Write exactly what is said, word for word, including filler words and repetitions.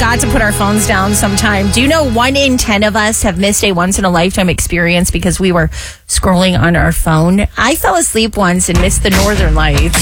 got to put our phones down sometime. Do you know one in ten of us have missed a once-in-a-lifetime experience because we were scrolling on our phone? I fell asleep once and missed the Northern Lights.